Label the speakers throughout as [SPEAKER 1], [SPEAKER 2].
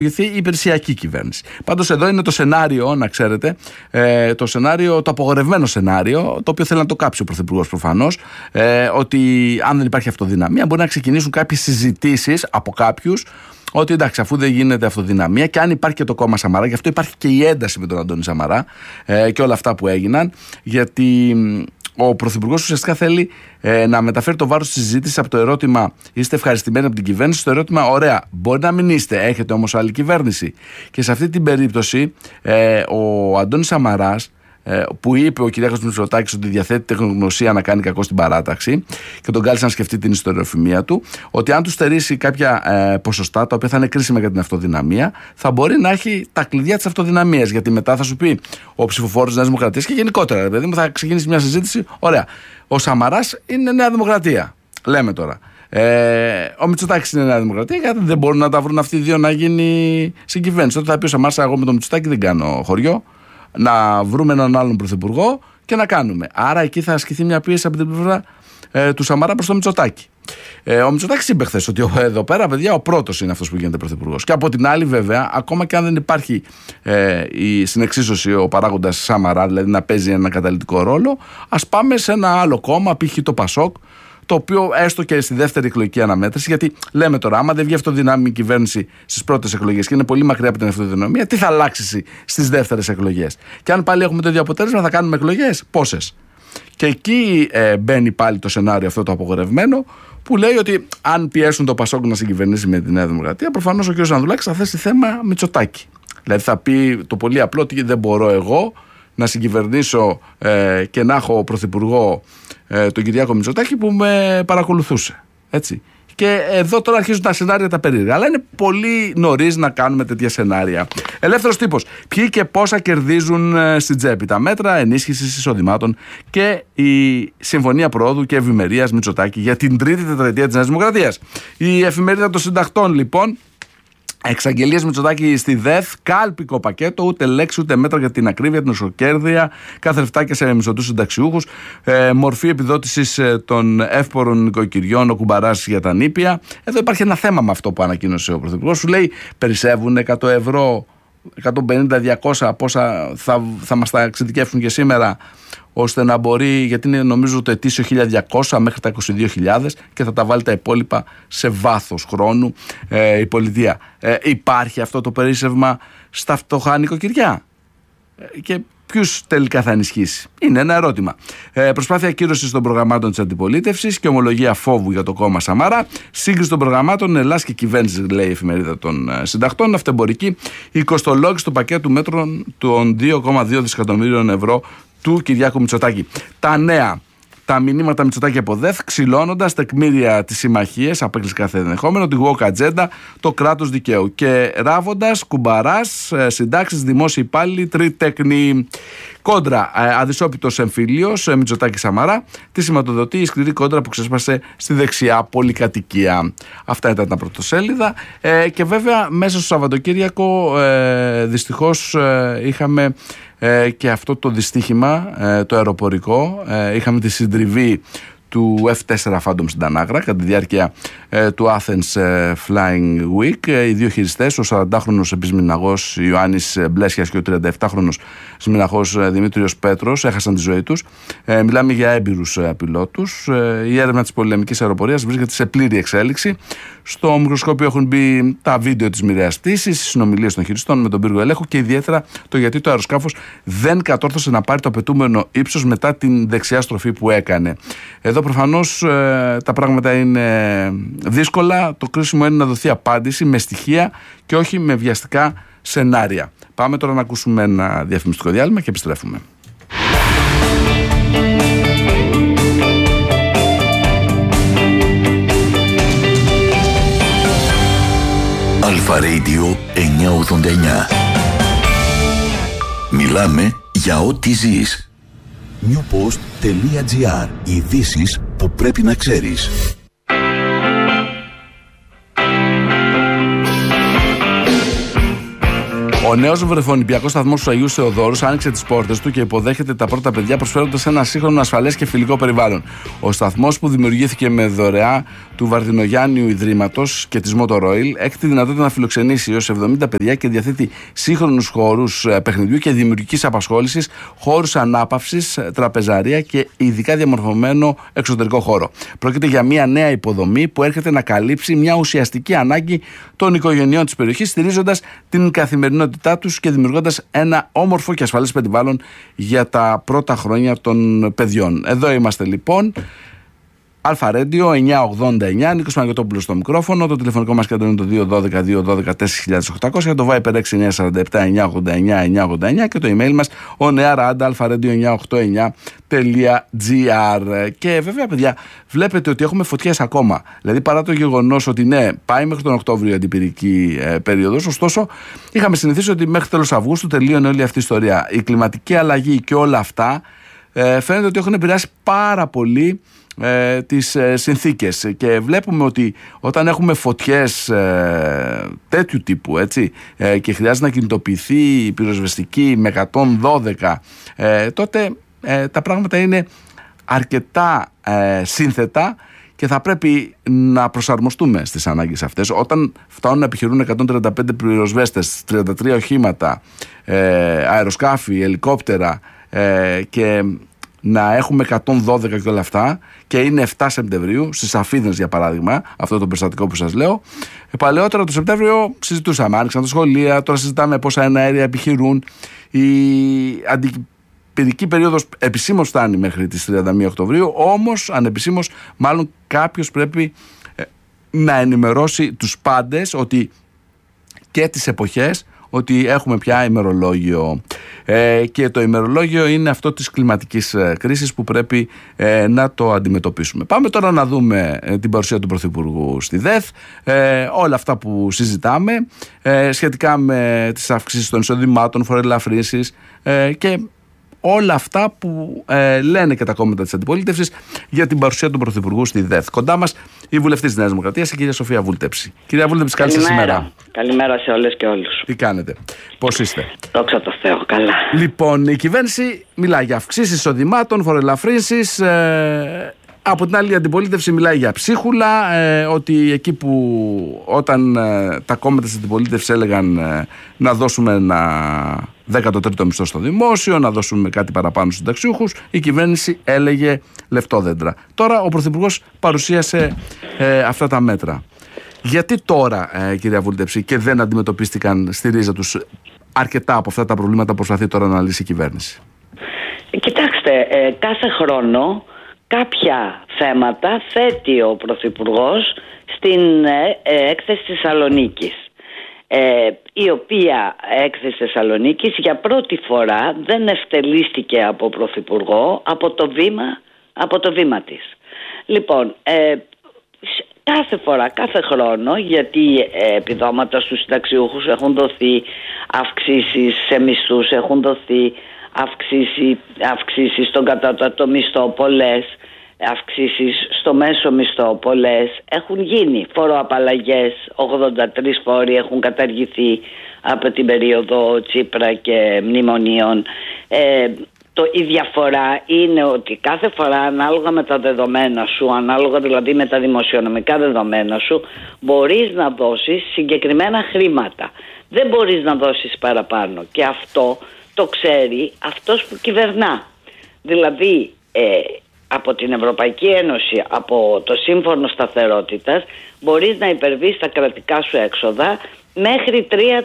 [SPEAKER 1] η υπηρεσιακή κυβέρνηση. Πάντως εδώ είναι το σενάριο, να ξέρετε, το σενάριο, το απογορευμένο σενάριο, το οποίο θέλει να το κάψει ο Πρωθυπουργός προφανώς, ότι αν δεν υπάρχει αυτοδυναμία μπορεί να ξεκινήσουν κάποιες συζητήσεις από κάποιους ότι εντάξει, αφού δεν γίνεται αυτοδυναμία και αν υπάρχει και το κόμμα Σαμαρά, γι' αυτό υπάρχει και η ένταση με τον Αντώνη Σαμαρά και όλα αυτά που έγιναν, γιατί ο Πρωθυπουργός ουσιαστικά θέλει να μεταφέρει το βάρος της συζήτησης από το ερώτημα είστε ευχαριστημένοι από την κυβέρνηση στο ερώτημα ωραία, μπορεί να μην είστε, έχετε όμως άλλη κυβέρνηση. Και σε αυτή την περίπτωση ο Αντώνης Σαμαράς, που είπε ο Κυριάκος Μητσοτάκης ότι διαθέτει τεχνογνωσία να κάνει κακό στην παράταξη και τον κάλεσε να σκεφτεί την ιστοριοφημία του, ότι αν του στερήσει κάποια ποσοστά τα οποία θα είναι κρίσιμα για την αυτοδυναμία, θα μπορεί να έχει τα κλειδιά της αυτοδυναμίας. Γιατί μετά θα σου πει ο ψηφοφόρος της Νέας Δημοκρατίας και γενικότερα, παιδί μου, θα ξεκινήσει μια συζήτηση. Ωραία, ο Σαμαράς είναι Νέα Δημοκρατία. Λέμε τώρα. Ο Μητσοτάκης είναι Νέα Δημοκρατία, γιατί δεν μπορούν να τα βρουν αυτοί οι δύο να γίνει συγκυβέρνηση. Τότε θα πει ο Σαμαράς, εγώ με τον Μητσοτάκη δεν κάνω χωριό. Να βρούμε έναν άλλον πρωθυπουργό και να κάνουμε. Άρα εκεί θα ασκηθεί μια πίεση από την πλευρά του Σαμαρά προς το Μητσοτάκη. Ο Μητσοτάκης είπε χθες ότι εδώ πέρα, παιδιά, ο πρώτος είναι αυτός που γίνεται πρωθυπουργός. Και από την άλλη, βέβαια, ακόμα και αν δεν υπάρχει η συνεξίσωση ο παράγοντας Σαμαρά, δηλαδή να παίζει ένα καταλυτικό ρόλο, ας πάμε σε ένα άλλο κόμμα, π.χ. το Πασόκ, το οποίο έστω και στη δεύτερη εκλογική αναμέτρηση, γιατί λέμε τώρα, άμα δεν βγει αυτοδυνάμει η κυβέρνηση στις πρώτες εκλογές και είναι πολύ μακριά από την αυτοδυναμία, τι θα αλλάξει στις δεύτερες εκλογές? Και αν πάλι έχουμε το ίδιο αποτέλεσμα, θα κάνουμε εκλογές? Πόσες? Και εκεί μπαίνει πάλι το σενάριο αυτό το απογορευμένο, που λέει ότι αν πιέσουν το Πασόκ να συγκυβερνήσει με τη Νέα Δημοκρατία, προφανώς ο κ. Ανδρουλάκης θα θέσει θέμα Μητσοτάκη. Δηλαδή θα πει το πολύ απλό ότι δεν μπορώ εγώ να συγκυβερνήσω και να έχω πρωθυπουργό τον Κυριάκο Μητσοτάκη που με παρακολουθούσε. Έτσι. Και εδώ τώρα αρχίζουν τα σενάρια τα περίεργα. Αλλά είναι πολύ νωρίς να κάνουμε τέτοια σενάρια. Ελεύθερος τύπος. Ποιοι και πόσα κερδίζουν στην τσέπη? Τα μέτρα ενίσχυσης εισοδημάτων και η Συμφωνία Προόδου και Ευημερίας Μητσοτάκη για την τρίτη τετραετία της Νέας Δημοκρατίας. Η εφημερίδα των συντακτών, λοιπόν. Εξαγγελίες Μητσοτάκη στη ΔΕΘ, κάλπικο πακέτο, ούτε λέξη ούτε μέτρα για την ακρίβεια, την οσοκέρδεια, κάθε λεφτάκια σε μισθωτούς συνταξιούχους, μορφή επιδότησης των εύπορων νοικοκυριών, ο κουμπαράς για τα νήπια. Εδώ υπάρχει ένα θέμα με αυτό που ανακοίνωσε ο Πρωθυπουργός. Σου λέει περισσεύουν 100 ευρώ, 150-200, πόσα θα μας τα εξειδικεύσουν και σήμερα, ώστε να μπορεί, γιατί είναι νομίζω το ετήσιο 1.200 μέχρι τα 22.000 και θα τα βάλει τα υπόλοιπα σε βάθος χρόνου η πολιτεία. Υπάρχει αυτό το περίσσευμα στα φτωχά νοικοκυριά? Και ποιους τελικά θα ενισχύσει? Είναι ένα ερώτημα. Προσπάθεια ακύρωσης των προγραμμάτων της αντιπολίτευσης και ομολογία φόβου για το κόμμα Σαμαρά. Σύγκριση των προγραμμάτων Ελλάς και κυβέρνηση, λέει η εφημερίδα των συντακτών. Αυτεμπορική. Η κοστολόγηση του πακέτου μέτρων των 2,2 δισεκατομμύριων ευρώ του Κυριάκου Μητσοτάκη. Τα νέα, τα μηνύματα Μητσοτάκη από ΔΕΘ, ξυλώνοντας τεκμήρια της συμμαχίας, απέκλεισε κάθε ενδεχόμενο, τη woke ατζέντα, το κράτος δικαίου. Και ράβοντας, κουμπαράς, συντάξεις, δημόσιοι υπάλληλοι, τριτέκνοι. Κόντρα, αδυσόπιτος εμφυλίος, Μητσοτάκη Σαμαρά, τη σηματοδοτεί η σκληρή κόντρα που ξέσπασε στη δεξιά πολυκατοικία. Αυτά ήταν τα πρωτοσέλιδα. Και βέβαια, μέσα στο Σαββατοκύριακο, δυστυχώς είχαμε και αυτό το δυστύχημα, το αεροπορικό. Είχαμε τη συντριβή του F4 Phantom στην Τανάγρα κατά τη διάρκεια του Athens Flying Week. Οι δύο χειριστές, ο 40χρονος επισμηναγός Ιωάννης Μπλέσιας και ο 37χρονος συμμηναγός Δημήτριος Πέτρος, έχασαν τη ζωή τους. Μιλάμε για έμπειρους πιλότους. Η έρευνα της πολεμικής αεροπορίας βρίσκεται σε πλήρη εξέλιξη. Στο μικροσκόπιο έχουν μπει τα βίντεο της μοιραίας πτήσης, οι συνομιλίες των χειριστών με τον πύργο ελέγχου και ιδιαίτερα το γιατί το αεροσκάφος δεν κατόρθωσε να πάρει το απαιτούμενο ύψος μετά την δεξιά στροφή που έκανε. Εδώ προφανώς τα πράγματα είναι δύσκολα. Το κρίσιμο είναι να δοθεί απάντηση με στοιχεία και όχι με βιαστικά σενάρια. Πάμε τώρα να ακούσουμε ένα διαφημιστικό διάλειμμα και επιστρέφουμε.
[SPEAKER 2] Αλφα Radio 989. Μιλάμε για ό,τι ζεις. newpost.gr. Ειδήσεις που πρέπει να ξέρεις.
[SPEAKER 1] Ο νέος βρεφονιπιακός σταθμός του Αγίου Θεοδόρου άνοιξε τις πόρτες του και υποδέχεται τα πρώτα παιδιά, προσφέροντας ένα σύγχρονο, ασφαλές και φιλικό περιβάλλον. Ο σταθμός, που δημιουργήθηκε με δωρεά του Βαρδινογιάννιου Ιδρύματος και της Motor Oil έχει τη δυνατότητα να φιλοξενήσει έως 70 παιδιά και διαθέτει σύγχρονους χώρους παιχνιδιού και δημιουργικής απασχόλησης, χώρους ανάπαυσης, τραπεζαρία και ειδικά διαμορφωμένο εξωτερικό χώρο. Πρόκειται για μια νέα υποδομή που έρχεται να καλύψει μια ουσιαστική ανάγκη των οικογενειών της περιοχής, στηρίζοντας την καθημερινότητά τους και δημιουργώντας ένα όμορφο και ασφαλές περιβάλλον για τα πρώτα χρόνια των παιδιών. Εδώ είμαστε λοιπόν. Αλφα Ρέντιο 989, Νίκος Παναγιωτόπουλος στο μικρόφωνο. Το τηλεφωνικό μας κέντρο είναι το 212-212-4800, το Viper 6947-989-989 και το email μας onear@alpha-radio989.gr. Και βέβαια, παιδιά, βλέπετε ότι έχουμε φωτιές ακόμα. Δηλαδή, παρά το γεγονός ότι ναι, πάει μέχρι τον Οκτώβριο η αντιπυρική περίοδος, ωστόσο, είχαμε συνηθίσει ότι μέχρι τέλος Αυγούστου τελείωνε όλη αυτή η ιστορία. Η κλιματική αλλαγή και όλα αυτά φαίνεται ότι έχουν επηρεάσει πάρα πολύ τις συνθήκες και βλέπουμε ότι όταν έχουμε φωτιές τέτοιου τύπου, έτσι, και χρειάζεται να κινητοποιηθεί η πυροσβεστική με 112, τότε τα πράγματα είναι αρκετά σύνθετα και θα πρέπει να προσαρμοστούμε στις ανάγκες αυτές. Όταν φτάνουν να επιχειρούν 135 πυροσβέστες, 33 οχήματα, αεροσκάφη, ελικόπτερα και να έχουμε 112 και όλα αυτά, και είναι 7 Σεπτεμβρίου, στις Αφίδνες για παράδειγμα, αυτό το περιστατικό που σας λέω. Παλαιότερα το Σεπτέμβριο συζητούσαμε, άνοιξαν τα σχολεία, τώρα συζητάμε πόσα εναέρια επιχειρούν. Η αντιπυρική περίοδος επισήμως φτάνει μέχρι τις 31 Οκτωβρίου, όμως ανεπισήμως μάλλον κάποιος πρέπει να ενημερώσει τους πάντες ότι και τις εποχές ότι έχουμε πια ημερολόγιο, και το ημερολόγιο είναι αυτό της κλιματικής κρίσης που πρέπει να το αντιμετωπίσουμε. Πάμε τώρα να δούμε την παρουσία του Πρωθυπουργού στη ΔΕΘ, όλα αυτά που συζητάμε σχετικά με τις αυξήσεις των εισοδημάτων, φοροελαφρύνσεις και όλα αυτά που λένε και τα κόμματα της αντιπολίτευσης για την παρουσία του Πρωθυπουργού στη ΔΕΘ. Κοντά μας η βουλευτής της Νέας Δημοκρατίας, η κυρία Σοφία Βούλτεψη. Κυρία Βούλτεψη, καλή σας ημέρα.
[SPEAKER 3] Καλημέρα σε όλες και όλους.
[SPEAKER 1] Τι κάνετε, πώς είστε?
[SPEAKER 3] Δόξα τω Θεώ, καλά.
[SPEAKER 1] Λοιπόν, η κυβέρνηση μιλάει για αυξήσεις εισοδημάτων, φοροελαφρύνσεις. Από την άλλη, η αντιπολίτευση μιλάει για ψίχουλα, ότι εκεί που όταν τα κόμματα της αντιπολίτευσης έλεγαν να δώσουμε ένα 13ο μισθό στο δημόσιο, να δώσουμε κάτι παραπάνω στους συνταξιούχους, η κυβέρνηση έλεγε λεφτόδεντρα. Τώρα ο Πρωθυπουργός παρουσίασε αυτά τα μέτρα. Γιατί τώρα, κυρία Βούλτεψη, και δεν αντιμετωπίστηκαν στη ρίζα τους αρκετά από αυτά τα προβλήματα που προσπαθεί τώρα να λύσει η κυβέρνηση?
[SPEAKER 3] Κοιτάξτε, κάθε χρόνο κάποια θέματα θέτει ο Πρωθυπουργός στην έκθεση της Θεσσαλονίκης, η οποία έκθεση Θεσσαλονίκης για πρώτη φορά δεν ευτελίστηκε από Πρωθυπουργό από το βήμα της. Λοιπόν, κάθε φορά, κάθε χρόνο, γιατί επιδόματα στους συνταξιούχους έχουν δοθεί, αυξήσεις σε μισθούς έχουν δοθεί, αυξήσεις στον κατώτατο μισθό πολλές, αυξήσεις στο μέσο μισθό πολλές, έχουν γίνει φοροαπαλλαγές, 83 φόροι έχουν καταργηθεί από την περίοδο Τσίπρα και μνημονίων. Η διαφορά είναι ότι κάθε φορά, ανάλογα με τα δεδομένα σου, ανάλογα δηλαδή με τα δημοσιονομικά δεδομένα σου, μπορείς να δώσεις συγκεκριμένα χρήματα. Δεν μπορείς να δώσεις παραπάνω, και αυτό το ξέρει αυτός που κυβερνά. Δηλαδή από την Ευρωπαϊκή Ένωση, από το Σύμφωνο Σταθερότητας, μπορείς να υπερβείς τα κρατικά σου έξοδα μέχρι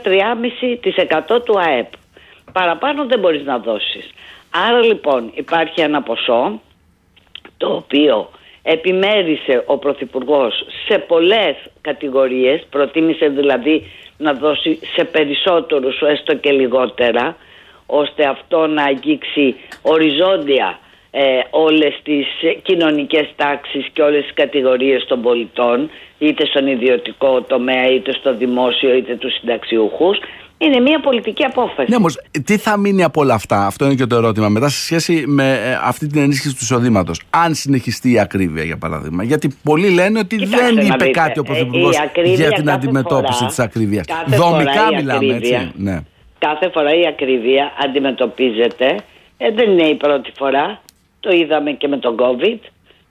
[SPEAKER 3] 3-3,5% του ΑΕΠ. Παραπάνω δεν μπορείς να δώσεις. Άρα λοιπόν υπάρχει ένα ποσό το οποίο επιμέρισε ο Πρωθυπουργός σε πολλές κατηγορίες, προτίμησε δηλαδή να δώσει σε περισσότερους έστω και λιγότερα, ώστε αυτό να αγγίξει οριζόντια όλες τις κοινωνικές τάξεις και όλες τις κατηγορίες των πολιτών, είτε στον ιδιωτικό τομέα, είτε στο δημόσιο, είτε τους συνταξιούχους. Είναι μια πολιτική απόφαση.
[SPEAKER 1] Ναι, όμως τι θα μείνει από όλα αυτά? Αυτό είναι και το ερώτημα μετά σε σχέση με αυτή την ενίσχυση του εισοδήματος. Αν συνεχιστεί η ακρίβεια, για παράδειγμα. Γιατί πολλοί λένε ότι δεν είπε κάτι ο Πρωθυπουργός για την αντιμετώπιση της ακρίβειας. Δομικά μιλάμε, έτσι. Ναι.
[SPEAKER 3] Κάθε φορά η ακρίβεια αντιμετωπίζεται. Δεν είναι η πρώτη φορά. Το είδαμε και με τον COVID.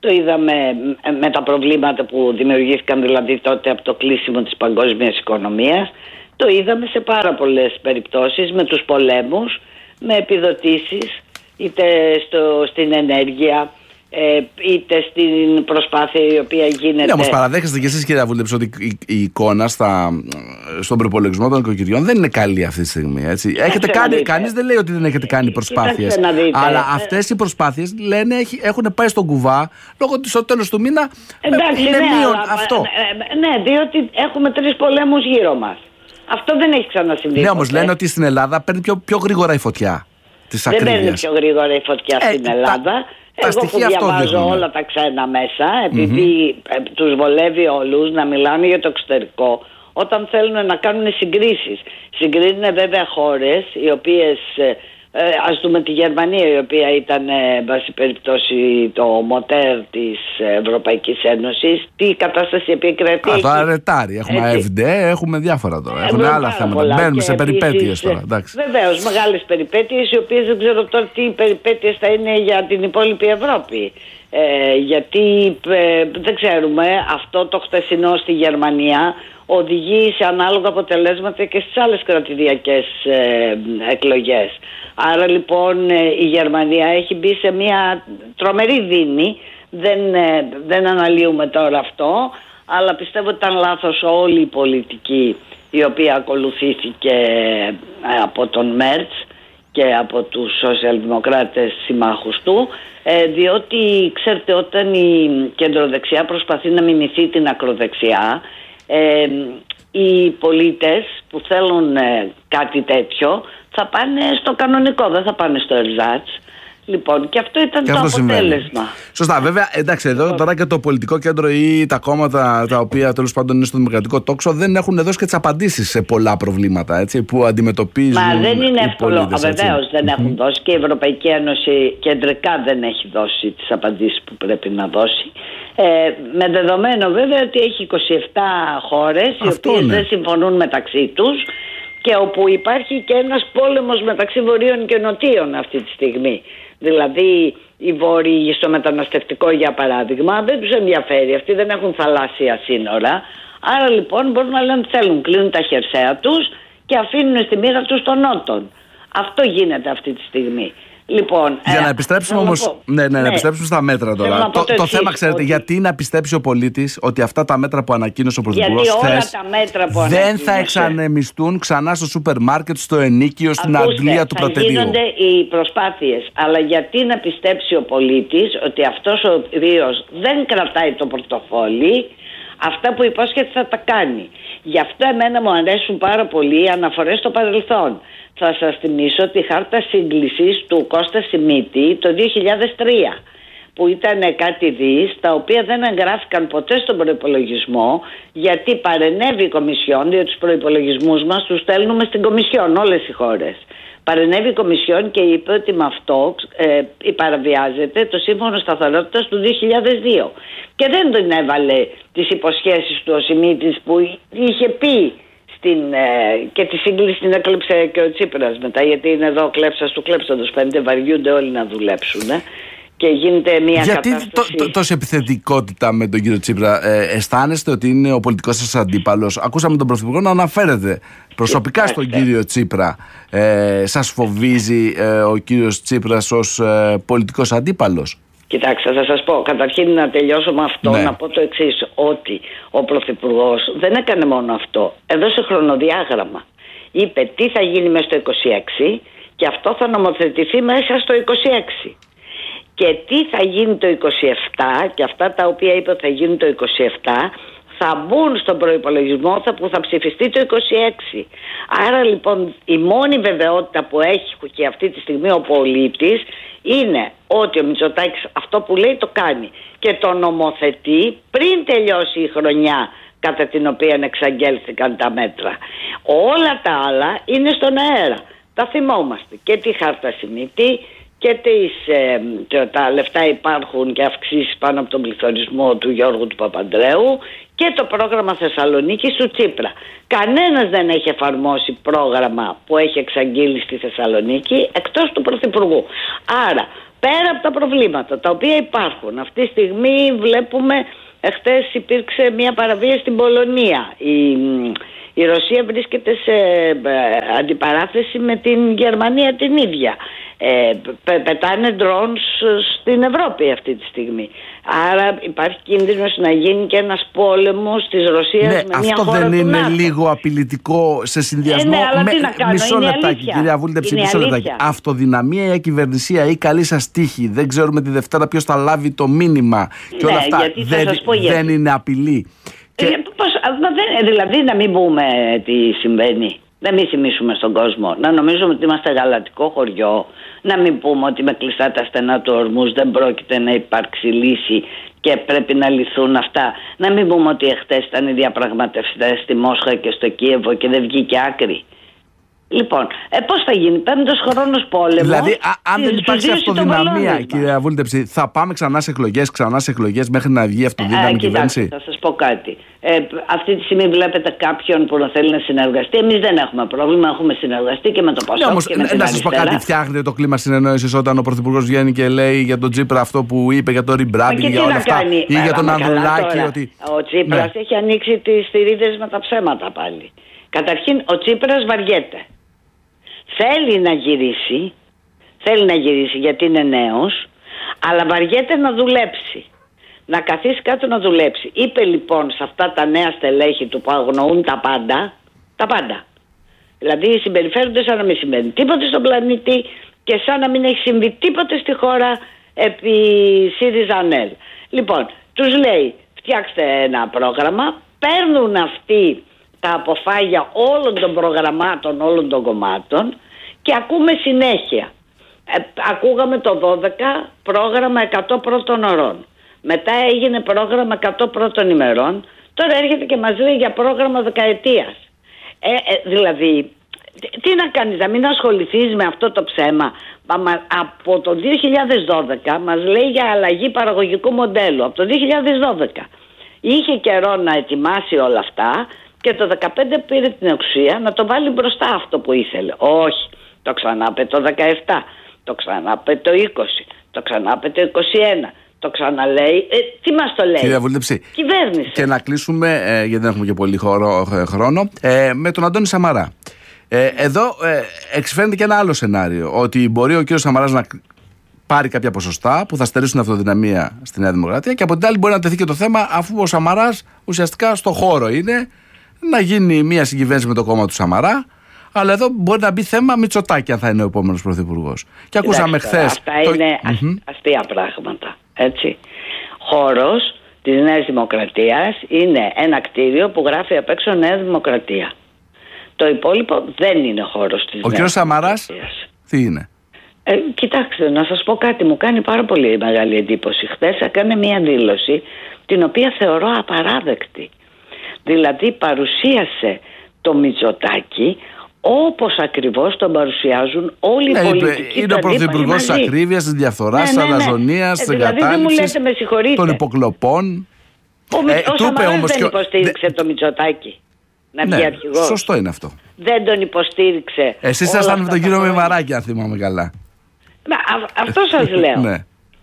[SPEAKER 3] Το είδαμε με τα προβλήματα που δημιουργήθηκαν δηλαδή τότε από το κλείσιμο της παγκόσμιας οικονομίας. Το είδαμε σε πάρα πολλές περιπτώσεις με τους πολέμους, με επιδοτήσεις, είτε στην ενέργεια, είτε στην προσπάθεια η οποία γίνεται.
[SPEAKER 1] Ναι, όμως παραδέχεστε και εσείς, κυρία Βούλτεψη, ότι η εικόνα στον προπολογισμό των οικοκυριών δεν είναι καλή αυτή τη στιγμή. Έτσι. Κανείς δεν λέει ότι δεν έχετε κάνει προσπάθειες. Αλλά αυτές οι προσπάθειες λένε έχουν πάει στον κουβά λόγω ότι στο τέλος του μήνα είναι μείον αυτό.
[SPEAKER 3] Ναι, διότι έχουμε 3 πολέμους γύρω μας. Αυτό δεν έχει ξανασυμβεί.
[SPEAKER 1] Ναι, όμως λένε ότι στην Ελλάδα παίρνει πιο γρήγορα η φωτιά της ακρίβειας.
[SPEAKER 3] Δεν παίρνει πιο γρήγορα η φωτιά στην Ελλάδα. Εγώ που διαβάζω όλα τα ξένα μέσα, επειδή τους βολεύει όλους να μιλάνε για το εξωτερικό, όταν θέλουν να κάνουν συγκρίσεις. Συγκρίνουν βέβαια χώρες οι οποίες, ας δούμε τη Γερμανία, η οποία ήταν βάση περιπτώσει το μοτέρ της Ευρωπαϊκής Ένωσης, τι κατάσταση επικρατεί.
[SPEAKER 1] Τώρα ρετάρει, έχουμε AfD, έχουμε διάφορα τώρα, έχουν άλλα θέματα, μπαίνουμε σε περιπέτειες τώρα.
[SPEAKER 3] Βεβαίως, μεγάλες περιπέτειες, οι οποίες δεν ξέρω τώρα τι περιπέτειες θα είναι για την υπόλοιπη Ευρώπη. Γιατί δεν ξέρουμε, αυτό το χτεσινό στη Γερμανία οδηγεί σε ανάλογα αποτελέσματα και στις άλλες κρατηδιακές εκλογές. Άρα λοιπόν η Γερμανία έχει μπει σε μια τρομερή δίνη. Δεν αναλύουμε τώρα αυτό, αλλά πιστεύω ότι ήταν λάθος όλη η πολιτική η οποία ακολουθήθηκε από τον Μέρτς και από τους σοσιαλδημοκράτες συμμάχους του, διότι ξέρετε, όταν η κεντροδεξιά προσπαθεί να μιμηθεί την ακροδεξιά, οι πολίτες που θέλουν κάτι τέτοιο θα πάνε στο κανονικό, δεν θα πάνε στο Ερζάτς. Λοιπόν, και αυτό ήταν το αποτέλεσμα.
[SPEAKER 1] Σωστά, βέβαια, εντάξει, εδώ τώρα και το πολιτικό κέντρο ή τα κόμματα τα οποία τέλος πάντων είναι στο δημοκρατικό τόξο δεν έχουν δώσει και τις απαντήσεις σε πολλά προβλήματα, έτσι, που αντιμετωπίζουν.
[SPEAKER 3] Μα δεν είναι εύκολο. Βεβαίως δεν έχουν δώσει, και η Ευρωπαϊκή Ένωση κεντρικά δεν έχει δώσει τις απαντήσεις που πρέπει να δώσει. Με δεδομένο βέβαια ότι έχει 27 χώρες οι οποίες δεν συμφωνούν μεταξύ τους και όπου υπάρχει και ένας πόλεμος μεταξύ βορείων και νοτίων αυτή τη στιγμή. Δηλαδή οι βόρειοι στο μεταναστευτικό, για παράδειγμα, δεν τους ενδιαφέρει, αυτοί δεν έχουν θαλάσσια σύνορα, άρα λοιπόν μπορούν να λένε θέλουν, κλείνουν τα χερσαία τους και αφήνουν στη μοίρα τους των νότων. Αυτό γίνεται αυτή τη στιγμή. Λοιπόν,
[SPEAKER 1] για να επιστρέψουμε όμως, να επιστρέψουμε στα μέτρα τώρα. Το θέμα, ξέρετε, γιατί να πιστέψει ο πολίτης ότι αυτά τα μέτρα που ανακοίνωσε ο Πρωθυπουργός χθες δεν θα εξανεμιστούν ξανά στο σούπερ μάρκετ, στο ενίκιο, στην αντλία του πρωτεδίου.
[SPEAKER 3] Γίνονται οι προσπάθειες, αλλά γιατί να πιστέψει ο πολίτης ότι αυτός ο οποίος δεν κρατάει το πορτοφόλι, αυτά που υπόσχεται θα τα κάνει. Γι' αυτό εμένα μου αρέσουν πάρα πολύ οι αναφορές στο παρελθόν. Θα σας θυμίσω τη χάρτα σύγκλησης του Κώστα Σιμίτη το 2003, που ήταν κάτι δις, τα οποία δεν εγγράφηκαν ποτέ στον προϋπολογισμό, γιατί παρενέβη η Κομισιόν, διότι τους προϋπολογισμούς μας τους στέλνουμε στην Κομισιόν όλες οι χώρες. Παρενέβη η Κομισιόν και είπε ότι με αυτό παραβιάζεται το Σύμφωνο Σταθερότητας του 2002. Και δεν τον έβαλε τις υποσχέσεις του ο Σιμίτης που είχε πει και τη σύγκληση την έκλεψε και ο Τσίπρας μετά, γιατί είναι εδώ κλέψας του κλέψαντος, φαίνεται βαριούνται όλοι να δουλέψουν και γίνεται μια κατάσταση.
[SPEAKER 1] Γιατί τόση επιθετικότητα με τον κύριο Τσίπρα? Αισθάνεστε ότι είναι ο πολιτικός σας αντίπαλος? Ακούσαμε τον Πρωθυπουργό να αναφέρεται προσωπικά στον κύριο Τσίπρα. Σας φοβίζει ο κύριος Τσίπρας ως πολιτικός αντίπαλος?
[SPEAKER 3] Κοιτάξτε, θα σας πω, καταρχήν να τελειώσω με αυτό, να πω το εξής, ότι ο Πρωθυπουργός δεν έκανε μόνο αυτό, έδωσε χρονοδιάγραμμα. Είπε τι θα γίνει μέσα στο 26 και αυτό θα νομοθετηθεί μέσα στο 26. Και τι θα γίνει το 27 και αυτά τα οποία είπε ότι θα γίνει το 27 θα μπουν στον προϋπολογισμό που θα ψηφιστεί το 26. Άρα λοιπόν η μόνη βεβαιότητα που έχει και αυτή τη στιγμή ο πολίτης είναι ότι ο Μητσοτάκης αυτό που λέει το κάνει και το νομοθετεί πριν τελειώσει η χρονιά κατά την οποία εξαγγέλθηκαν τα μέτρα. Όλα τα άλλα είναι στον αέρα. Τα θυμόμαστε. Και τη χάρτα Σιμίτη και τα λεφτά υπάρχουν και αυξήσεις πάνω από τον πληθωρισμό του Γιώργου του Παπανδρέου και το πρόγραμμα Θεσσαλονίκης του Τσίπρα. Κανένας δεν έχει εφαρμόσει πρόγραμμα που έχει εξαγγείλει στη Θεσσαλονίκη εκτός του Πρωθυπουργού. Άρα πέρα από τα προβλήματα τα οποία υπάρχουν. Αυτή τη στιγμή βλέπουμε, εχθές υπήρξε μια παραβίαση στην Πολωνία. Η Ρωσία βρίσκεται σε αντιπαράθεση με την Γερμανία την ίδια. Πετάνε drones στην Ευρώπη αυτή τη στιγμή. Άρα υπάρχει κίνδυνος να γίνει και ένας πόλεμος της Ρωσίας με μια χώρα του ΝΑΤΟ.
[SPEAKER 1] Αυτό δεν είναι λίγο απειλητικό σε συνδυασμό μισό λεπτάκι, κυρία Βούλτεψη, μισό λεπτάκι. Αυτοδυναμία ή ακυβερνησία ή καλή σας τύχη, δεν ξέρουμε τη Δευτέρα ποιος θα λάβει το μήνυμα και όλα αυτά, δεν είναι απειλή.
[SPEAKER 3] Δηλαδή να μην πούμε τι συμβαίνει, να μην θυμίσουμε στον κόσμο, να νομίζουμε ότι είμαστε γαλατικό χωριό, να μην πούμε ότι με κλειστά τα στενά του ορμούς δεν πρόκειται να υπάρξει λύση και πρέπει να λυθούν αυτά, να μην πούμε ότι εχθές ήταν οι διαπραγματευτές στη Μόσχα και στο Κίεβο και δεν βγήκε άκρη. Λοιπόν, πώς θα γίνει, πέμπτος χρόνος πόλεμος.
[SPEAKER 1] Δηλαδή, αν δεν υπάρξει αυτοδυναμία, κυρία Βούλτεψη, θα πάμε ξανά σε εκλογές μέχρι να βγει αυτοδύναμη κυβέρνηση.
[SPEAKER 3] Θα σας πω κάτι. Αυτή τη στιγμή βλέπετε κάποιον που να θέλει να συνεργαστεί. Εμείς δεν έχουμε πρόβλημα, έχουμε συνεργαστεί και με το Πασόκ.
[SPEAKER 1] Όμως, να σας πω κάτι, φτιάχνετε το κλίμα συνεννόησης όταν ο Πρωθυπουργός βγαίνει και λέει για τον Τσίπρα αυτό που είπε για το rebranding, για όλα αυτά. Ή για τον Ανδρουλάκη. Ότι...
[SPEAKER 3] Ο Τσίπρας έχει ανοίξει τις θηρίδες με τα ψέματα πάλι. Καταρχήν, ο Τσίπρας βαριέται. Θέλει να γυρίσει γιατί είναι νέος, αλλά βαριέται να δουλέψει. Να καθίσει κάτω να δουλέψει. Είπε λοιπόν σε αυτά τα νέα στελέχη του που αγνοούν τα πάντα. Δηλαδή συμπεριφέρονται σαν να μην συμβαίνει τίποτε στον πλανήτη και σαν να μην έχει συμβεί τίποτε στη χώρα επί ΣΥΡΙΖΑ-ΑΝΕΛ. Λοιπόν, τους λέει φτιάξτε ένα πρόγραμμα, παίρνουν αυτοί τα αποφάγια όλων των προγραμμάτων, όλων των κομμάτων και ακούμε συνέχεια. Ακούγαμε το 12 πρόγραμμα 100 πρώτων ωρών. Μετά έγινε πρόγραμμα 100 πρώτων ημερών. Τώρα έρχεται και μας λέει για πρόγραμμα δεκαετίας. Δηλαδή, τι να κάνεις, να μην ασχοληθείς με αυτό το ψέμα. Από το 2012 μας λέει για αλλαγή παραγωγικού μοντέλου. Από το 2012 είχε καιρό να ετοιμάσει όλα αυτά και το 2015 πήρε την εξουσία να το βάλει μπροστά αυτό που ήθελε. Όχι, το ξανάπε το 2017, το ξανάπε το 20, το ξανάπε το 21. Το ξαναλέει. Τι μας το λέει,
[SPEAKER 1] κυρία Βούλτεψη,
[SPEAKER 3] κυβέρνηση.
[SPEAKER 1] Και να κλείσουμε, γιατί δεν έχουμε και πολύ χρόνο, με τον Αντώνη Σαμαρά. Εδώ εξφαίνεται και ένα άλλο σενάριο. Ότι μπορεί ο κύριος Σαμαράς να πάρει κάποια ποσοστά που θα στερήσουν αυτοδυναμία στη Νέα Δημοκρατία και από την άλλη μπορεί να τεθεί και το θέμα, αφού ο Σαμαράς ουσιαστικά στο χώρο είναι, να γίνει μια συγκυβέρνηση με το κόμμα του Σαμαρά. Αλλά εδώ μπορεί να μπει θέμα Μητσοτάκη αν θα είναι ο επόμενος πρωθυπουργός. Και ακούσαμε χθες.
[SPEAKER 3] Αυτά είναι αστεία πράγματα. Έτσι. Χώρος της Νέας Δημοκρατίας είναι ένα κτίριο που γράφει απ' έξω Νέα Δημοκρατία. Το υπόλοιπο δεν είναι χώρος της Νέας Δημοκρατίας. Ο κύριος
[SPEAKER 1] Σαμαράς τι είναι?
[SPEAKER 3] Κοιτάξτε, να σας πω κάτι, μου κάνει πάρα πολύ μεγάλη εντύπωση. Χθες έκανε μια δήλωση την οποία θεωρώ απαράδεκτη. Δηλαδή παρουσίασε το Μητσοτάκη όπως ακριβώς τον παρουσιάζουν όλοι οι πολιτικοί.
[SPEAKER 1] Είναι ο πρωθυπουργός της ακρίβειας, της διαφθοράς, της αλαζονίας, της εγκατάλειψης, των υποκλοπών.
[SPEAKER 3] Ο Σαμαράς δεν υποστήριξε το Μητσοτάκη να βγει αρχηγός.
[SPEAKER 1] Σωστό είναι αυτό.
[SPEAKER 3] Δεν τον υποστήριξε.
[SPEAKER 1] Εσείς ήσασταν με τον κύριο Μεμαράκη, αν θυμάμαι καλά.
[SPEAKER 3] Αυτό σας λέω.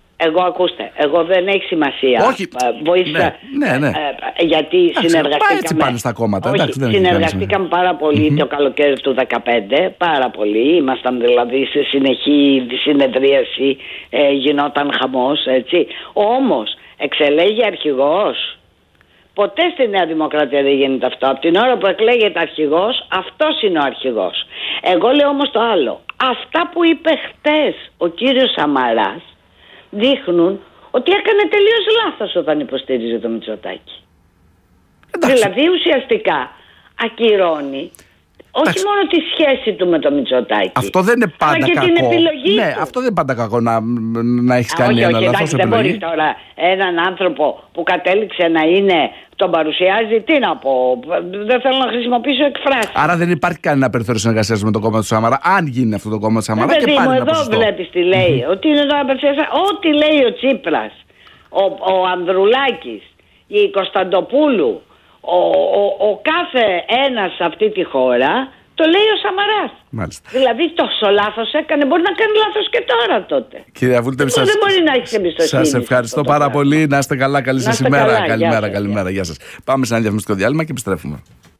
[SPEAKER 3] Εγώ δεν έχει σημασία.
[SPEAKER 1] Όχι.
[SPEAKER 3] Βοήθησα. Γιατί συνεργαστήκαμε.
[SPEAKER 1] Έτσι πάνε στα κόμματα.
[SPEAKER 3] Όχι, συνεργαστήκαμε πάρα πολύ το καλοκαίρι του 2015. Πάρα πολύ. Ήμασταν δηλαδή σε συνεχή συνεδρίαση. Γινόταν χαμός. Έτσι. Όμως εξελέγει αρχηγός. Ποτέ στη Νέα Δημοκρατία δεν γίνεται αυτό. Από την ώρα που εκλέγεται αρχηγός, αυτός είναι ο αρχηγός. Εγώ λέω όμως το άλλο. Αυτά που είπε χτες ο κύριος Σαμαράς δείχνουν ότι έκανε τελείως λάθος όταν υποστήριζε το Μητσοτάκη. Δηλαδή ουσιαστικά ακυρώνει όχι μόνο τη σχέση του με το Μητσοτάκη.
[SPEAKER 1] Αυτό δεν είναι πάντα
[SPEAKER 3] αλλά και
[SPEAKER 1] κακό.
[SPEAKER 3] την επιλογή του.
[SPEAKER 1] Αυτό δεν είναι πάντα κακό να έχεις κάνει ένα λάθος επιλογή.
[SPEAKER 3] Δεν μπορεί τώρα έναν άνθρωπο που κατέληξε να είναι, τον παρουσιάζει, τι να πω, δεν θέλω να χρησιμοποιήσω εκφράσεις.
[SPEAKER 1] Άρα δεν υπάρχει κανένα περιθώριο συνεργασίας με το κόμμα του Σαμαρά, αν γίνει αυτό το κόμμα του Σαμαρά και πάρει ένα ποσοστό.
[SPEAKER 3] Εδώ βλέπεις τι λέει, ότι είναι να ό,τι λέει ο Τσίπρας, ο Ανδρουλάκης, η Κωνσταντοπούλου, ο κάθε ένας σε αυτή τη χώρα το Το λέει ο Σαμαράς.
[SPEAKER 1] Μάλιστα.
[SPEAKER 3] Δηλαδή τόσο λάθος έκανε, μπορεί να κάνει λάθος και τώρα τότε.
[SPEAKER 1] Κυρία Βούλτεμ,
[SPEAKER 3] δεν μπορεί να έχει εμπιστοσύνη.
[SPEAKER 1] Σας ευχαριστώ πάρα πολύ. Να είστε καλά. Καλή σας ημέρα. Καλημέρα. Γεια σας. Πάμε σε ένα διαφημιστικό διάλειμμα και επιστρέφουμε.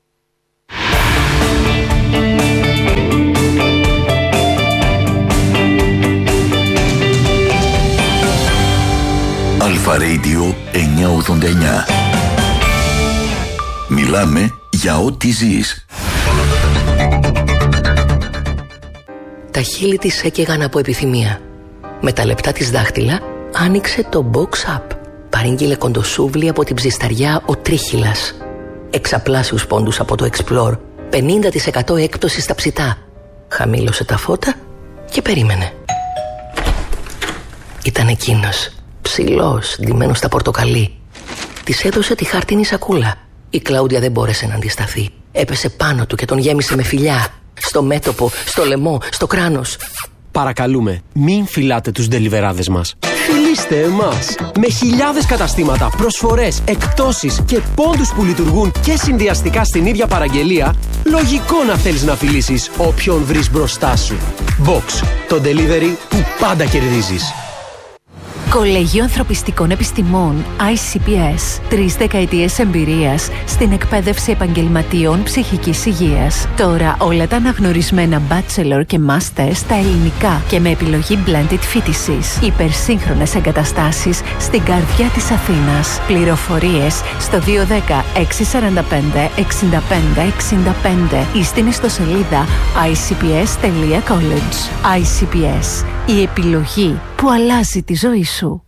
[SPEAKER 2] Αλφα Radio 989. Μιλάμε για ό,τι ζεις.
[SPEAKER 4] Τα χείλη της έκαιγαν από επιθυμία. Με τα λεπτά της δάχτυλα άνοιξε το box up. Παρήγγειλε κοντοσούβλι από την ψισταριά ο Τρίχυλας. Εξαπλάσιους πόντους από το Explore. 50% έκπτωση στα ψητά. Χαμήλωσε τα φώτα και περίμενε. Ήταν εκείνος, ψηλός, ντυμένος στα πορτοκαλί. Της έδωσε τη χάρτινη σακούλα. Η Κλάουντια δεν μπόρεσε να αντισταθεί. Έπεσε πάνω του και τον γέμισε με φιλιά. Στο μέτωπο, στο λαιμό, στο κράνος.
[SPEAKER 5] Παρακαλούμε, μην φυλάτε τους ντελιβεράδες μας. Φιλήστε εμάς. Με χιλιάδες καταστήματα, προσφορές, εκπτώσεις και πόντους που λειτουργούν και συνδυαστικά στην ίδια παραγγελία, λογικό να θέλεις να φιλήσεις όποιον βρεις μπροστά σου. Box, το delivery που πάντα κερδίζεις.
[SPEAKER 6] Κολέγιο Ανθρωπιστικών Επιστημών ICPS. 3 δεκαετίες εμπειρίας στην εκπαίδευση επαγγελματιών ψυχικής υγείας. Τώρα όλα τα αναγνωρισμένα bachelor και master στα ελληνικά και με επιλογή blended φοιτησης. Υπερσύγχρονες εγκαταστάσεις στην καρδιά της Αθήνας. Πληροφορίες στο 210 645 65 65 ή στην ιστοσελίδα icps.college. ICPS. Η επιλογή που αλλάζει τη ζωή σου.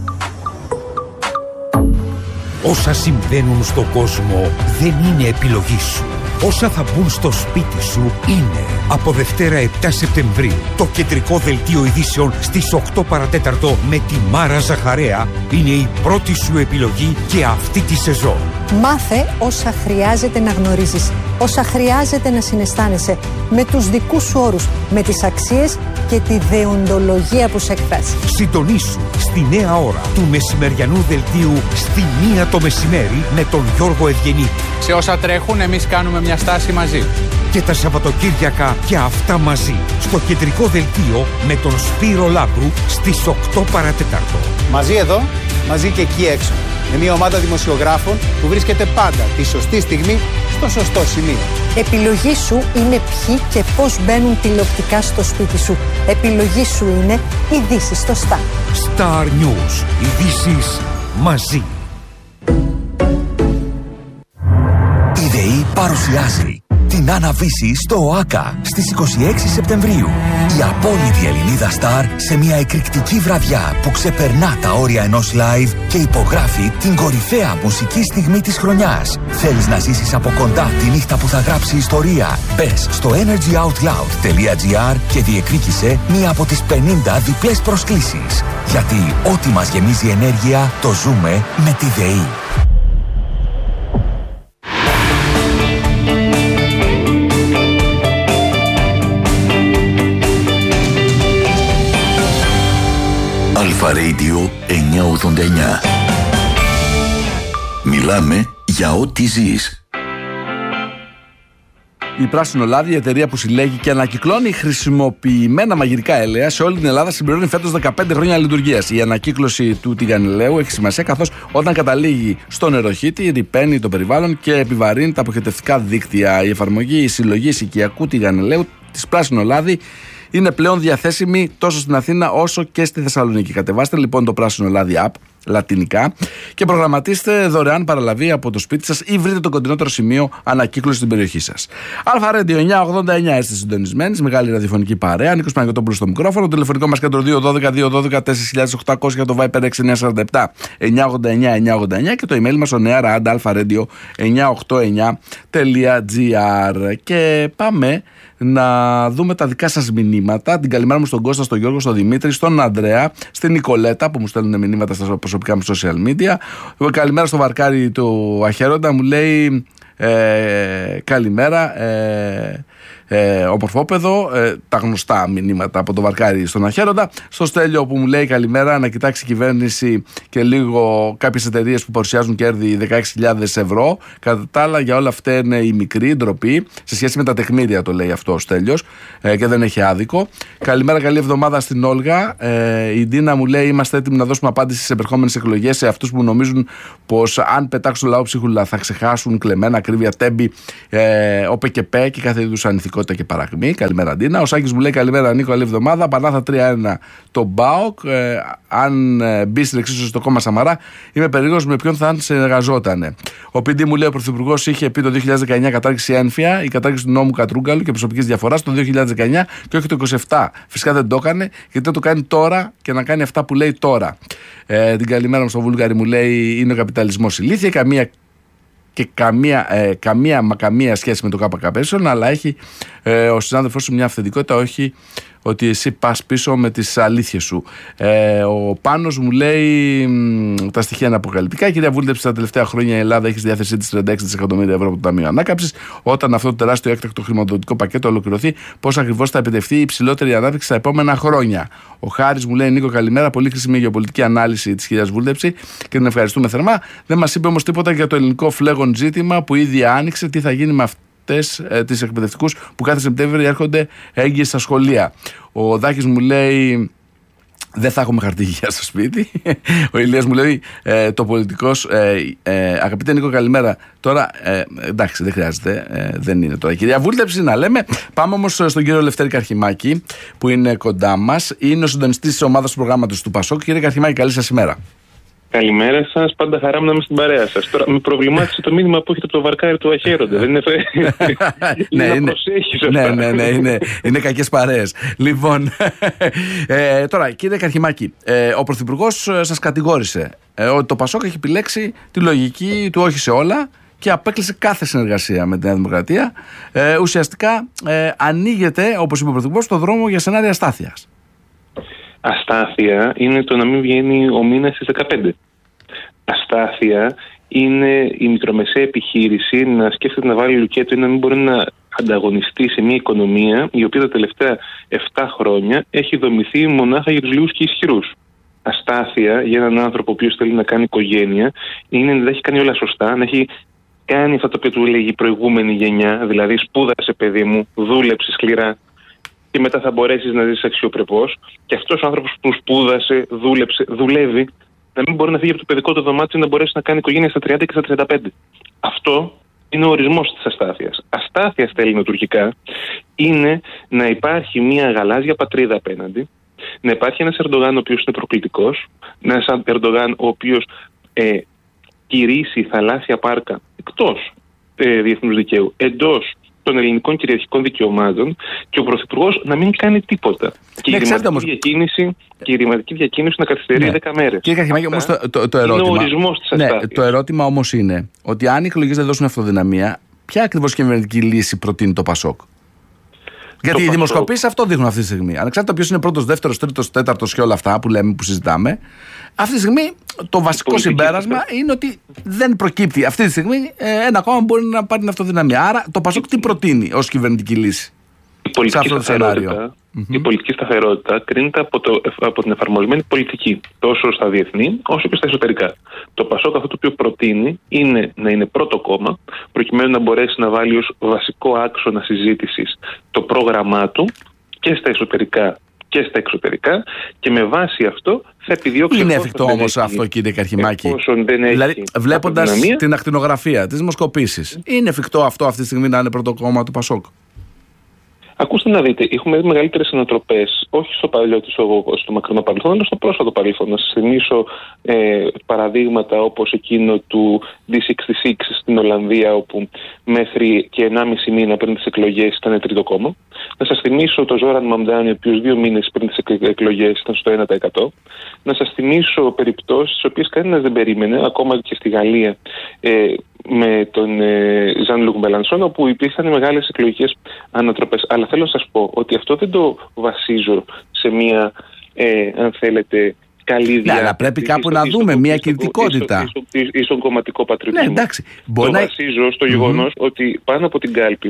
[SPEAKER 7] Όσα συμβαίνουν στον κόσμο δεν είναι επιλογή σου. Όσα θα μπουν στο σπίτι σου είναι. Από Δευτέρα 7 Σεπτεμβρίου το κεντρικό δελτίο ειδήσεων στις 8 παρατέταρτο με τη Μάρα Ζαχαρέα είναι η πρώτη σου επιλογή και αυτή τη σεζόν.
[SPEAKER 8] Μάθε όσα χρειάζεται να γνωρίζεις, όσα χρειάζεται να συναισθάνεσαι, με τους δικούς σου όρους, με τις αξίες και τη δεοντολογία που σε εκφράζει.
[SPEAKER 7] Συντονίσου στη νέα ώρα του μεσημεριανού δελτίου στη 1 το μεσημέρι με τον Γιώργο Ευγενή.
[SPEAKER 9] Σε όσα τρέχουν εμείς κάνουμε μια στάση μαζί.
[SPEAKER 7] Και τα Σαββατοκύριακα και αυτά μαζί στο κεντρικό δελτίο με τον Σπύρο Λάμπρου στις 8 παρατέταρτο.
[SPEAKER 9] Μαζί εδώ, μαζί και εκεί έξω. Με μια ομάδα δημοσιογράφων που βρίσκεται πάντα τη σωστή στιγμή στο σωστό σημείο.
[SPEAKER 8] Επιλογή σου είναι ποιοι και πώς μπαίνουν τηλεοπτικά στο σπίτι σου. Επιλογή σου είναι ειδήσεις στο Star.
[SPEAKER 7] Star News. Ειδήσεις μαζί.
[SPEAKER 2] Η ΔΕΗ παρουσιάζει την αναβίση στο ΟΑΚΑ στις 26 Σεπτεμβρίου. Η απόλυτη Ελληνίδα Σταρ σε μια εκρηκτική βραδιά που ξεπερνά τα όρια ενός live και υπογράφει την κορυφαία μουσική στιγμή της χρονιάς. Θέλεις να ζήσεις από κοντά τη νύχτα που θα γράψει ιστορία? Μπες στο energyoutloud.gr και διεκδίκησε μία από τις 50 διπλές προσκλήσεις. Γιατί ό,τι μας γεμίζει ενέργεια το ζούμε με τη ΔΕΗ. Αλφα Radio 989. Μιλάμε για ό,τι ζεις.
[SPEAKER 1] Η Πράσινο Λάδι, η εταιρεία που συλλέγει και ανακυκλώνει χρησιμοποιημένα μαγειρικά έλαια σε όλη την Ελλάδα, συμπληρώνει φέτος 15 χρόνια λειτουργίας. Η ανακύκλωση του τηγανιλαίου έχει σημασία, καθώς όταν καταλήγει στο νεροχύτη, ρυπαίνει το περιβάλλον και επιβαρύνει τα αποχετευτικά δίκτυα. Η εφαρμογή συλλογής οικιακού τηγανιλαίου της Πράσινο Λάδι είναι πλέον διαθέσιμη τόσο στην Αθήνα όσο και στη Θεσσαλονίκη. Κατεβάστε λοιπόν το Πράσινο Λάδι app λατινικά και προγραμματίστε δωρεάν παραλαβή από το σπίτι σας ή βρείτε το κοντινότερο σημείο ανακύκλωσης στην περιοχή σας. Αλφα Radio 989 είστε συντονισμένοι, μεγάλη ραδιοφωνική παρέα. Νίκος Παναγιωτόπουλος στο μικρόφωνο. Το τηλεφωνικό μας κέντρο 212-212-4800 για το Viper 6947 989-989 και το email μας oneara@alpha-radio989.gr. Και πάμε να δούμε τα δικά σας μηνύματα. Την καλημέρα μου στον Κώστα, στον Γιώργο, στον Δημήτρη, στον Ανδρέα, στην Νικολέτα που μου στέλνουν μηνύματα στα προσωπικά μου social media. Καλημέρα στο Βαρκάρι του Αχέροντα, μου λέει καλημέρα. ομορφόπεδο. Τα γνωστά μηνύματα από το Βαρκάρι στον Αχέροντα. Στο Στέλιο που μου λέει καλημέρα, να κοιτάξει η κυβέρνηση και λίγο κάποιες εταιρείες που παρουσιάζουν κέρδη 16.000 ευρώ. Κατά τα άλλα, για όλα αυτά είναι η μικρή ντροπή. Σε σχέση με τα τεκμήρια το λέει αυτό ο Στέλιος και δεν έχει άδικο. Καλημέρα, καλή εβδομάδα στην Όλγα. Η Ντίνα μου λέει: είμαστε έτοιμοι να δώσουμε απάντηση στις επερχόμενες εκλογές σε αυτούς που νομίζουν πως αν πετάξουν το λαό ψίχουλα θα ξεχάσουν κλεμμένα, ακρίβεια, τέμπη, όπε και πέ και κάθε είδους ανηθικότητα και παρακμή. Καλημέρα, Ντίνα. Ο Σάκης μου λέει: καλημέρα, Νίκο, καλή εβδομάδα. Πανάθα 3-1 το ΜΠΑΟΚ. Αν μπει στην εξίσωση στο κόμμα Σαμαρά, είμαι περίεργος με ποιον θα συνεργαζότανε. Ο Πίντι μου λέει: ο Πρωθυπουργός είχε πει το 2019 κατάργηση ένφια, η κατάργηση του νόμου Κατρούγκαλου και προσωπικής διαφοράς το 2019 και όχι το 2027. Φυσικά δεν το έκανε, γιατί δεν το κάνει τώρα και να κάνει αυτά που λέει τώρα. Την καλημέρα μου στο Βούλγαρη μου λέει: είναι ο καπιταλισμός ηλίθεια, καμία σχέση με το ΚΚΕ, αλλά έχει ο συνάδελφός σου μια αυθεντικότητα, όχι ότι εσύ πας πίσω με τις αλήθειες σου. Ο Πάνος μου λέει: τα στοιχεία είναι αποκαλυπτικά. Η κυρία Βούλτεψη, τα τελευταία χρόνια η Ελλάδα έχει στη διάθεσή της 36 δισεκατομμύρια ευρώ από το Ταμείο Ανάκαμψης. Όταν αυτό το τεράστιο έκτακτο χρηματοδοτικό πακέτο ολοκληρωθεί, πώς ακριβώς θα επιτευχθεί η υψηλότερη ανάπτυξη στα επόμενα χρόνια. Ο Χάρης μου λέει: Νίκο, καλημέρα. Πολύ χρήσιμη γεωπολιτική ανάλυση της κυρίας Βούλτεψη και την ευχαριστούμε θερμά. Δεν μας είπε όμως τίποτα για το ελληνικό φλέγον ζήτημα που ήδη άνοιξε. Τι θα γίνει με τις εκπαιδευτικούς που κάθε Σεπτέμβριο έρχονται έγκυες στα σχολεία. Ο Δάκης μου λέει: δεν θα έχουμε χαρτί υγεία στο σπίτι. Ο Ηλίας μου λέει: το πολιτικός. Αγαπητέ Νίκο, καλημέρα. Τώρα, εντάξει, δεν χρειάζεται. Δεν είναι τώρα. Κυρία Βούλτεψη, να λέμε. Πάμε όμως στον κύριο Λευτέρη Καρχημάκη, που είναι κοντά μας. Είναι ο συντονιστής της ομάδας του προγράμματος του ΠΑΣΟΚ. Κύριε Καρχημάκη, καλή σας ημέρα.
[SPEAKER 10] Καλημέρα σας, πάντα χαρά μου να είμαι στην παρέα σας. Τώρα με προβλημάτισε το μήνυμα που έχετε από το Βαρκάρι του Αχέροντα. Δεν είναι
[SPEAKER 1] είναι κακές παρέες. Λοιπόν, τώρα κύριε Καρχημάκη, ο Πρωθυπουργός σας κατηγόρησε ότι το ΠΑΣΟΚ έχει επιλέξει τη λογική του όχι σε όλα και απέκλεισε κάθε συνεργασία με τη Νέα Δημοκρατία. Ουσιαστικά ανοίγεται, όπως είπε ο Πρωθυπουργός, το δρόμο για σενάρια αστάθειας.
[SPEAKER 10] Αστάθεια είναι το να μην βγαίνει ο μήνας στις 15. Αστάθεια είναι η μικρομεσαία επιχείρηση να σκέφτεται να βάλει λουκέτο ή να μην μπορεί να ανταγωνιστεί σε μια οικονομία η οποία τα τελευταία 7 χρόνια έχει δομηθεί μονάχα για τους λίγους και ισχυρούς. Αστάθεια για έναν άνθρωπο ο οποίος θέλει να κάνει οικογένεια είναι να έχει κάνει όλα σωστά, να έχει κάνει αυτά τα οποία του έλεγε η προηγούμενη γενιά, δηλαδή σπούδασε παιδί μου, δούλεψε σκληρά και μετά θα μπορέσεις να ζήσεις αξιοπρεπώς. Και αυτός ο άνθρωπος που σπούδασε, δούλεψε, δουλεύει, να μην μπορεί να φύγει από το παιδικό του δωμάτιο να μπορέσει να κάνει οικογένεια στα 30 και στα 35. Αυτό είναι ο ορισμός της αστάθειας. Αστάθεια στα ελληνοτουρκικά είναι να υπάρχει μια γαλάζια πατρίδα απέναντι, να υπάρχει ένας Ερντογάν ο οποίος είναι προκλητικός, ένας Ερντογάν ο οποίος κηρύσσει θαλάσσια πάρκα εκτός διεθνούς δικαίου, εντός των ελληνικών κυριαρχικών δικαιωμάτων και ο Πρωθυπουργός να μην κάνει τίποτα. Και η ρηματική διακίνηση να καθυστερεί 10 μέρες.
[SPEAKER 1] Κύριε Καρχημάκη, όμως το ερώτημα.
[SPEAKER 10] Είναι ο ορισμός της αστάθειας.
[SPEAKER 1] Το ερώτημα όμως είναι ότι αν οι εκλογές δεν δώσουν αυτοδυναμία, ποια ακριβώς κυβερνητική λύση προτείνει το ΠΑΣΟΚ? Γιατί οι δημοσκοπήσεις αυτό δείχνουν αυτή τη στιγμή. Ανεξάρτητα ποιος είναι πρώτος, δεύτερος, τρίτος, τέταρτος και όλα αυτά που λέμε, που συζητάμε, αυτή τη στιγμή το βασικό συμπέρασμα είναι ότι δεν προκύπτει αυτή τη στιγμή ένα κόμμα μπορεί να πάρει την αυτοδυναμία. Άρα το ΠΑΣΟΚ τι προτείνει ως κυβερνητική λύση σε αυτό το σενάριο?
[SPEAKER 10] Η πολιτική σταθερότητα κρίνεται από την εφαρμοσμένη πολιτική, τόσο στα διεθνή όσο και στα εσωτερικά. Το ΠΑΣΟΚ αυτό το οποίο προτείνει είναι να είναι πρώτο κόμμα, προκειμένου να μπορέσει να βάλει ως βασικό άξονα συζήτησης το πρόγραμμά του και στα εσωτερικά και στα εξωτερικά, και με βάση αυτό θα επιδιώξει.
[SPEAKER 1] Είναι εφικτό όμως αυτό, κύριε Καρχημάκη? Δηλαδή, βλέποντας την ακτινογραφία, τις δημοσκοπήσεις, είναι εφικτό αυτό αυτή τη στιγμή να είναι πρώτο κόμμα του ΠΑΣΟΚ?
[SPEAKER 10] Ακούστε να δείτε, έχουμε δει μεγαλύτερες ανατροπές, όχι στο μακρινό παρελθόν, αλλά στο πρόσφατο παρελθόν. Να σας θυμίσω παραδείγματα όπως εκείνο του D66 στην Ολλανδία, όπου μέχρι και 1,5 μήνα πριν τις εκλογές ήταν τρίτο κόμμα. Να σας θυμίσω το Ζόραν Μαμντάνι, ο οποίος 2 μήνες πριν τις εκλογές ήταν στο 1%. Να σας θυμίσω περιπτώσεις τις οποίες κανένας δεν περίμενε, ακόμα και στη Γαλλία, με τον Ζαν Λουκ Μπελανσόν, όπου υπήρχαν μεγάλες εκλογικές ανατροπές. Αλλά θέλω να σας πω ότι αυτό δεν το βασίζω σε μια, αν θέλετε, καλή διάθεση. Ναι,
[SPEAKER 1] αλλά πρέπει κάπου να δούμε μια κινητικότητα.
[SPEAKER 10] Ή στον κομματικό πατριωτισμό.
[SPEAKER 1] Ναι, εντάξει.
[SPEAKER 10] Το βασίζω στο γεγονός ότι πάνω από την κάλπη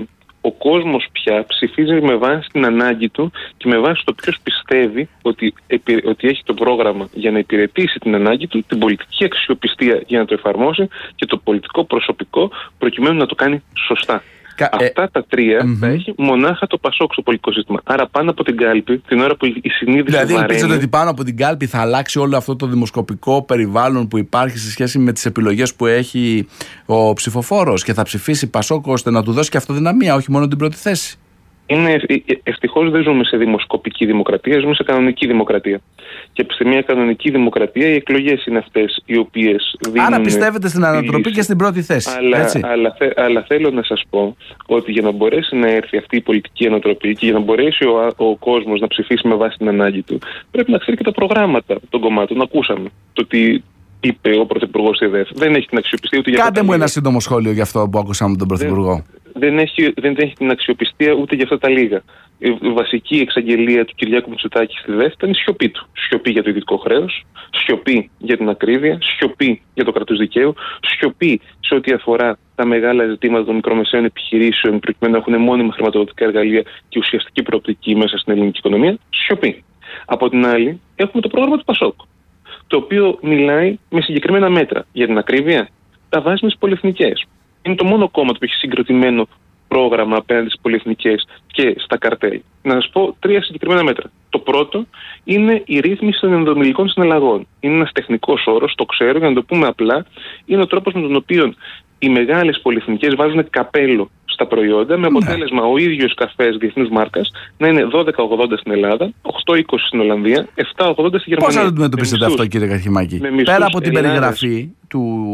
[SPEAKER 10] Ο κόσμος πια ψηφίζει με βάση την ανάγκη του και με βάση το ποιος πιστεύει ότι έχει το πρόγραμμα για να υπηρετήσει την ανάγκη του, την πολιτική αξιοπιστία για να το εφαρμόσει και το πολιτικό προσωπικό προκειμένου να το κάνει σωστά. Αυτά τα τρία θα έχει μονάχα το Πασόκ στο πολιτικό σύστημα. Άρα πάνω από την κάλπη, την ώρα που η συνείδηση.
[SPEAKER 1] Δηλαδή, ελπίζετε ότι πάνω από την κάλπη θα αλλάξει όλο αυτό το δημοσκοπικό περιβάλλον που υπάρχει σε σχέση με τις επιλογές που έχει ο ψηφοφόρος και θα ψηφίσει Πασόκ ώστε να του δώσει και αυτοδυναμία, όχι μόνο την πρώτη θέση.
[SPEAKER 10] Ευτυχώς δεν ζούμε σε δημοσκοπική δημοκρατία, ζούμε σε κανονική δημοκρατία. Και σε μια κανονική δημοκρατία οι εκλογές είναι αυτές οι οποίες δίνουν. Άρα πιστεύετε στην ανατροπή και στην πρώτη θέση. Αλλά θέλω να σας πω ότι για να μπορέσει να έρθει αυτή η πολιτική ανατροπή και για να μπορέσει ο κόσμος να ψηφίσει με βάση την ανάγκη του, πρέπει να ξέρει και τα προγράμματα των κομμάτων. Ακούσαμε το τι είπε ο Πρωθυπουργός στη ΔΕΘ. Δεν έχει την αξιοπιστία ούτε για
[SPEAKER 1] Κάντε μου ένα σύντομο σχόλιο για αυτό που ακούσαμε τον Πρωθυπουργό.
[SPEAKER 10] Δεν έχει την αξιοπιστία ούτε για αυτά τα λίγα. Η βασική εξαγγελία του Κυριάκου Μητσοτάκη στη ΔΕΘ ήταν η σιωπή του. Σιωπή για το ιδιωτικό χρέος, σιωπή για την ακρίβεια, σιωπή για το κράτος δικαίου, σιωπή σε ό,τι αφορά τα μεγάλα ζητήματα των μικρομεσαίων επιχειρήσεων προκειμένου να έχουν μόνιμα χρηματοδοτικά εργαλεία και ουσιαστική προοπτική μέσα στην ελληνική οικονομία. Σιωπή. Από την άλλη, έχουμε το πρόγραμμα του Πασόκ, το οποίο μιλάει με συγκεκριμένα μέτρα για την ακρίβεια. Τα βάζει με τις πολυεθνικές. Είναι το μόνο κόμμα που έχει συγκροτημένο πρόγραμμα απέναντι στις πολυεθνικές και στα καρτέλ. Να σας πω 3 συγκεκριμένα μέτρα. Το πρώτο είναι η ρύθμιση των ενδομιλικών συναλλαγών. Είναι ένας τεχνικός όρος, το ξέρω, για να το πούμε απλά. Είναι ο τρόπος με τον οποίο οι μεγάλες πολυεθνικές βάζουν καπέλο στα προϊόντα, με αποτέλεσμα ο ίδιος καφές διεθνούς μάρκας να είναι 12,80 στην Ελλάδα, 8,20 στην Ολλανδία, 7,80 στη Γερμανία.
[SPEAKER 1] Πώς θα το αντιμετωπίσετε αυτό, κύριε Καρχημάκη? Πέρα από την περιγραφή του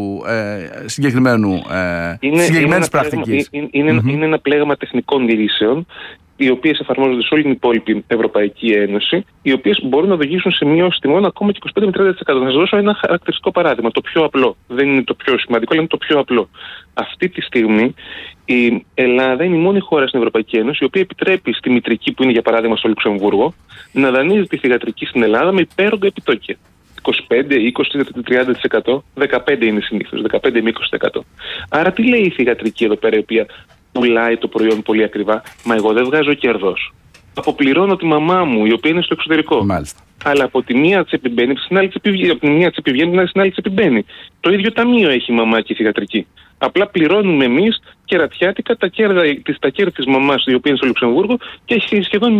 [SPEAKER 1] συγκεκριμένης πρακτικής.
[SPEAKER 10] Είναι ένα πλέγμα τεχνικών λύσεων, οι οποίες εφαρμόζονται σε όλη την υπόλοιπη Ευρωπαϊκή Ένωση, οι οποίες μπορούν να οδηγήσουν σε μείωση τιμών ακόμα και 25 με 30%. Να σας δώσω ένα χαρακτηριστικό παράδειγμα, το πιο απλό. Δεν είναι το πιο σημαντικό, αλλά είναι το πιο απλό. Αυτή τη στιγμή η Ελλάδα είναι η μόνη χώρα στην Ευρωπαϊκή Ένωση η οποία επιτρέπει στη μητρική, που είναι για παράδειγμα στο Λουξεμβούργο, να δανείζει τη θυγατρική στην Ελλάδα με υπέρογκα επιτόκια. 25, 20, 30%, 15 είναι συνήθως, 15 με 20%. Άρα τι λέει η θυγατρική εδώ πέρα, η οποία πουλάει το προϊόν πολύ ακριβά? Μα εγώ δεν βγάζω κέρδος. Αποπληρώνω τη μαμά μου, η οποία είναι στο εξωτερικό.
[SPEAKER 1] Μάλιστα.
[SPEAKER 10] Αλλά από τη μία της επιβαίνει, από τη μία της επιβαίνει, στην άλλη της επιμπαίνει. Το ίδιο ταμείο έχει η μαμά και η θυγατρική. Απλά πληρώνουμε εμείς κερατιάτικα τα κέρδη της μαμάς, η οποία είναι στο Λουξεμβούργο, και έχει σχεδόν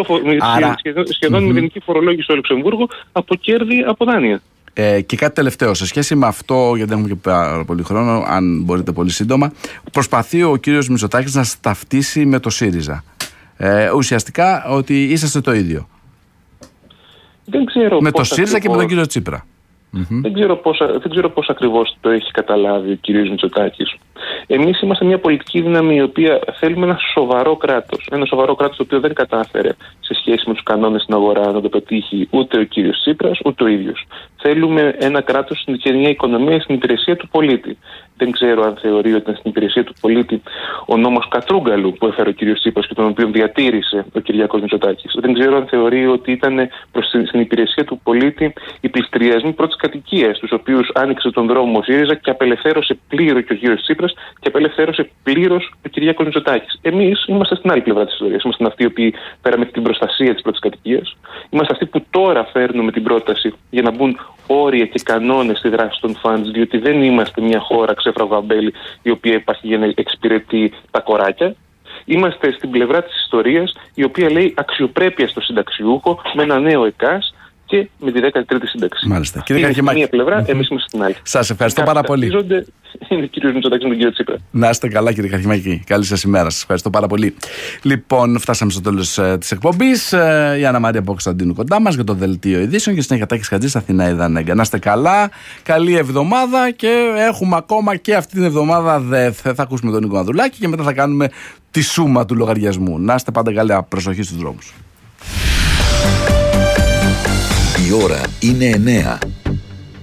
[SPEAKER 10] μηδενική φορολόγηση στο Λουξεμβούργο από κέρδη από δάνεια.
[SPEAKER 1] Και κάτι τελευταίο, σε σχέση με αυτό, γιατί δεν έχουμε και πάρα πολύ χρόνο, αν μπορείτε πολύ σύντομα, προσπαθεί ο κύριος Μητσοτάκης να ταυτίσει με το ΣΥΡΙΖΑ. Ουσιαστικά ότι είσαστε το ίδιο.
[SPEAKER 10] Δεν ξέρω
[SPEAKER 1] με το ΣΥΡΙΖΑ και με τον κύριο Τσίπρα.
[SPEAKER 10] Δεν ξέρω πώς ακριβώς το έχει καταλάβει ο κύριος Μητσοτάκης. Εμείς είμαστε μια πολιτική δύναμη η οποία θέλουμε ένα σοβαρό κράτος. Ένα σοβαρό κράτος το οποίο δεν κατάφερε σε σχέση με τους κανόνες στην αγορά να το πετύχει ούτε ο κύριος Τσίπρας ούτε ο ίδιος. Θέλουμε ένα κράτος και μια οικονομία στην υπηρεσία του πολίτη. Δεν ξέρω αν θεωρεί ότι ήταν στην υπηρεσία του πολίτη ο νόμος Κατρούγκαλου που έφερε ο κύριος Τσίπρας και τον οποίο διατήρησε ο Κυριάκος Μητσοτάκης. Δεν ξέρω αν θεωρεί ότι ήταν στην υπηρεσία του πολίτη οι πληστηριασμοί πρώτης κατοικίας, τους οποίους άνοιξε τον δρόμο ο ΣΥΡΙΖΑ και απελευθέρωσε πλήρως και ο κύριος Τσίπρας και απελευθέρωσε πλήρως ο Κυριάκος Μητσοτάκης. Εμείς είμαστε στην άλλη πλευρά της ιστορίας. Είμαστε αυτοί οι οποίοι πέραμε την προστασία της πρώτης κατοικίας. Είμαστε αυτοί που τώρα φέρνουμε την πρόταση για να μπουν όρια και κανόνες στη δράση των φαντς, διότι δεν είμαστε μια χώρα ξέφραγο αμπέλη η οποία υπάρχει για να εξυπηρετεί τα κοράκια. Είμαστε στην πλευρά της ιστορίας η οποία λέει αξιοπρέπεια στο συνταξιούχο με ένα νέο ΕΚΑΣ και με τη 13η σύνταξη.
[SPEAKER 1] Μάλιστα. Κύριε Καρχημάκη,
[SPEAKER 10] μία πλευρά, εμείς είμαστε στην άλλη.
[SPEAKER 1] Σας ευχαριστώ πάρα πολύ.
[SPEAKER 10] Είναι ο κύριος Μητσοτάκης με τον κύριο Τσίπρα.
[SPEAKER 1] Να είστε καλά, κύριε Καρχημάκη. Καλή σας ημέρα. Σας ευχαριστώ πάρα πολύ. Λοιπόν, φτάσαμε στο τέλος της εκπομπής. Η Άννα Μαρία Παπακοσταντίνου κοντά μας για το δελτίο ειδήσεων και συνέχεια Τάκης Χατζής, Αθηνά Ιδανέγκα. Να είστε καλά. Καλή εβδομάδα και έχουμε ακόμα και αυτή την εβδομάδα ΔΕΘ. Θα ακούσουμε τον Νίκο Ανδρουλάκη και μετά θα κάνουμε τη σούμα του λογαριασμού. Να είστε πάντα καλά. Προσοχή στους δρόμους.
[SPEAKER 2] Η ώρα είναι 9.